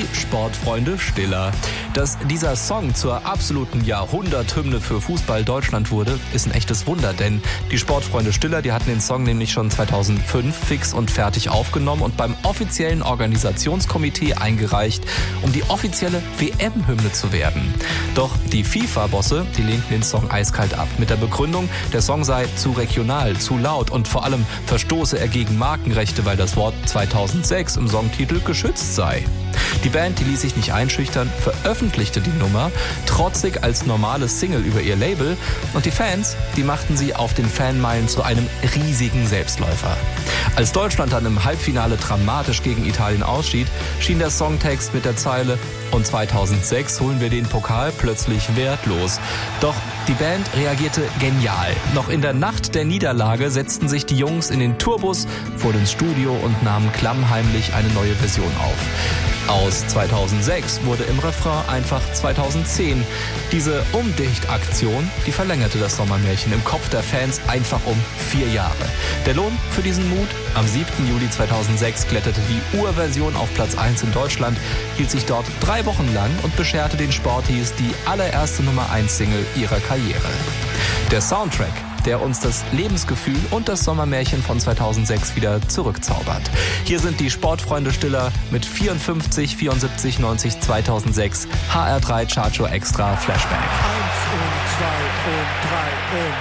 die Sportfreunde Stiller. Dass dieser Song zur absoluten Jahrhunderthymne für Fußball Deutschland wurde, ist ein echtes Wunder, denn die Sportfreunde Stiller, die hatten den Song nämlich schon 2005 fix und fertig aufgenommen und beim offiziellen Organisationskomitee eingereicht, um die offizielle WM-Hymne zu werden. Doch die FIFA-Bosse, die lehnten den Song eiskalt ab, mit der Begründung, der Song sei zu regional, zu laut und vor allem verstoße er gegen Markenrechte, weil das Wort 2006 im Songtitel geschützt sei. Die Band, die ließ sich nicht einschüchtern, veröffentlichte die Nummer trotzig als normales Single über ihr Label und die Fans, die machten sie auf den Fanmeilen zu einem riesigen Selbstläufer. Als Deutschland dann im Halbfinale dramatisch gegen Italien ausschied, schien der Songtext mit der Zeile „Und 2006 holen wir den Pokal" plötzlich wertlos. Doch die Band reagierte genial. Noch in der Nacht der Niederlage setzten sich die Jungs in den Tourbus, fuhren ins Studio und nahmen klammheimlich eine neue Version auf. Aus 2006 wurde im Refrain einfach 2010. Diese Umdichtaktion, die verlängerte das Sommermärchen im Kopf der Fans einfach um 4 Jahre. Der Lohn für diesen Mut? Am 7. Juli 2006 kletterte die Urversion auf Platz 1 in Deutschland, hielt sich dort 3 Wochen lang und bescherte den Sporties die allererste Nummer-1-Single ihrer Karriere. Der Soundtrack, der uns das Lebensgefühl und das Sommermärchen von 2006 wieder zurückzaubert. Hier sind die Sportfreunde Stiller mit 54, 74, 90, 2006 HR3 Chartshow Extra Flashback. 1 und 2 und 3 und